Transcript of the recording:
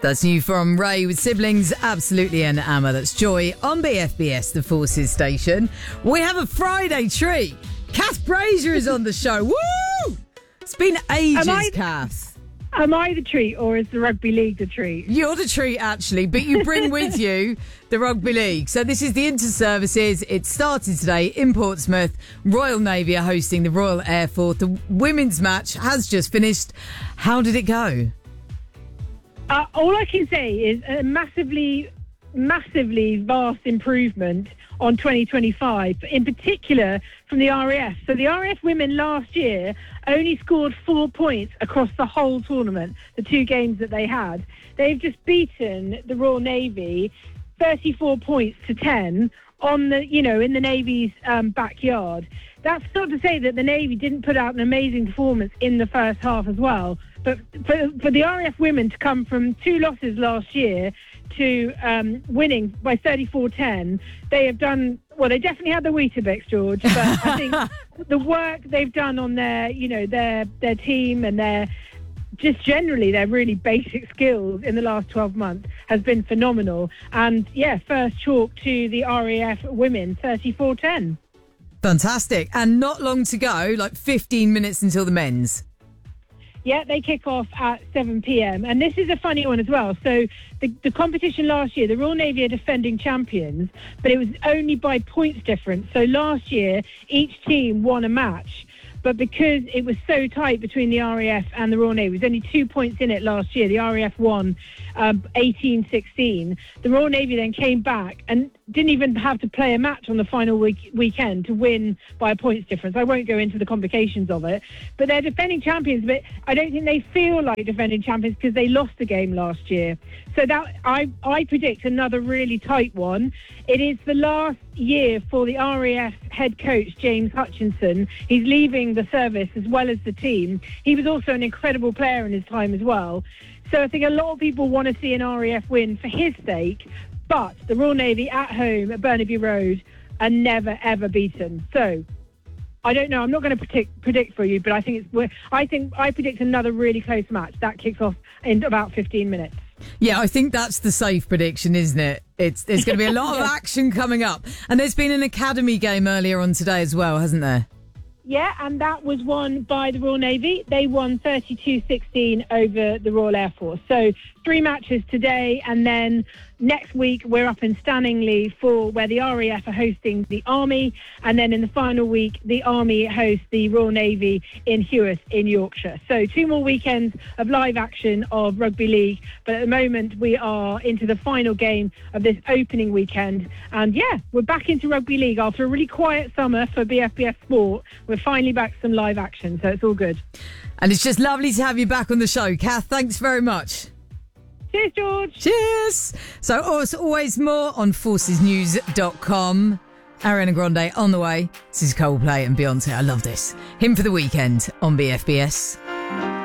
That's new from Ray with Siblings, Absolutely and Amma. That's Joy on BFBS, the Forces station. We have a Friday treat. Kath Brazier is on the show. Woo! It's been ages, Kath. Am I the treat or is the rugby league the treat? You're the treat, actually, but you bring with you the rugby league. So this is the Inter-Services. It started today in Portsmouth. Royal Navy are hosting the Royal Air Force. The women's match has just finished. How did it go? All I can say is a massively vast improvement on 2025, in particular from the RAF. So the RAF women last year only scored 4 points across the whole tournament, the 2 games that they had. They've just beaten the Royal Navy 34 points to 10 on the, in the Navy's backyard. That's not to say that the Navy didn't put out an amazing performance in the first half as well. But for the RAF women to come from 2 losses last year to winning by 34-10, they have done, well, they definitely had the Weetabix, George, but I think the work they've done on their team and their really basic skills in the last 12 months has been phenomenal. And, first chalk to the RAF women, 34-10. Fantastic. And not long to go, like 15 minutes until the men's. Yeah, they kick off at 7 p.m. And this is a funny one as well. So the competition last year, the Royal Navy are defending champions, but it was only by points difference. So last year, each team won a match. But because it was so tight between the RAF and the Royal Navy, there was only 2 points in it last year. The RAF won 18-16. The Royal Navy then came back and didn't even have to play a match on the final weekend to win by a points difference. I won't go into the complications of it. But they're defending champions, but I don't think they feel like defending champions because they lost the game last year. So that I predict another really tight one. It is the last year for the RAF head coach, James Hutchinson. He's leaving the service as well as the team. He was also an incredible player in his time as well. So I think a lot of people want to see an RAF win for his sake, but the Royal Navy at home at Burnaby Road are never, ever beaten. So I don't know. I'm not going to predict for you, but I predict another really close match. That kicks off in about 15 minutes. Yeah, I think that's the safe prediction, isn't it? There's going to be a lot of action coming up. And there's been an academy game earlier on today as well, hasn't there? Yeah, and that was won by the Royal Navy. They won 32-16 over the Royal Air Force. So 3 matches today, and then next week we're up in Stanningley for where the RAF are hosting the Army, and then in the final week the Army hosts the Royal Navy in Heworth in Yorkshire. So 2 more weekends of live action of rugby league, but at the moment we are into the final game of this opening weekend, and we're back into rugby league after a really quiet summer for BFBS Sport. We're finally back to some live action, so it's all good. And it's just lovely to have you back on the show, Kath. Thanks very much. Cheers, George. Cheers. So, as always, more on forcesnews.com. Ariana Grande on the way. This is Coldplay and Beyonce. I love this. Him for the Weekend on BFBS.